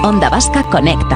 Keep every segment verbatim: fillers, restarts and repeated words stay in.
Onda Vasca Conecta.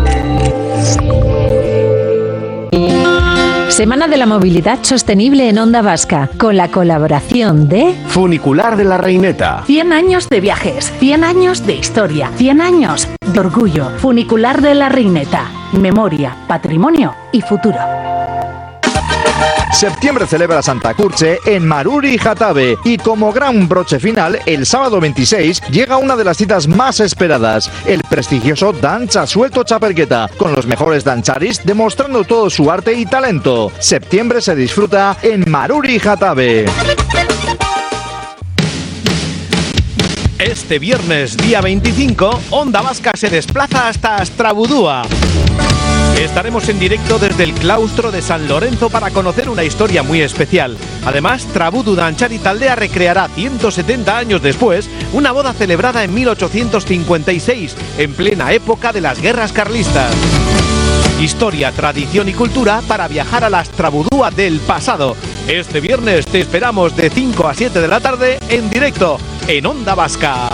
Semana de la Movilidad Sostenible en Onda Vasca, con la colaboración de Funicular de la Reineta. cien años de viajes, cien años de historia, cien años de orgullo. Funicular de la Reineta. Memoria, patrimonio y futuro. Septiembre celebra Santa Curche en Maruri y Jatabe, y como gran broche final, el sábado veintiséis llega una de las citas más esperadas, el prestigioso Danza Suelto Chapergueta, con los mejores dancharis demostrando todo su arte y talento. Septiembre se disfruta en Maruri y Jatabe. Este viernes, día veinticinco, Onda Vasca se desplaza hasta Astrabudúa. Estaremos en directo desde el claustro de San Lorenzo para conocer una historia muy especial. Además, Trabudu Danchari Taldea recreará ciento setenta años después una boda celebrada en mil ochocientos cincuenta y seis, en plena época de las guerras carlistas. Historia, tradición y cultura para viajar a la Astrabudúa del pasado. Este viernes te esperamos de cinco a siete de la tarde en directo en Onda Vasca.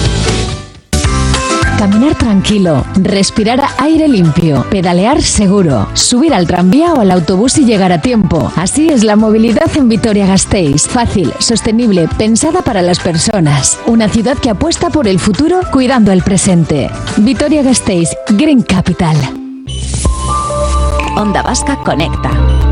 Caminar tranquilo, respirar aire limpio, pedalear seguro, subir al tranvía o al autobús y llegar a tiempo. Así es la movilidad en Vitoria-Gasteiz. Fácil, sostenible, pensada para las personas. Una ciudad que apuesta por el futuro cuidando el presente. Vitoria-Gasteiz, Green Capital. Onda Vasca Conecta.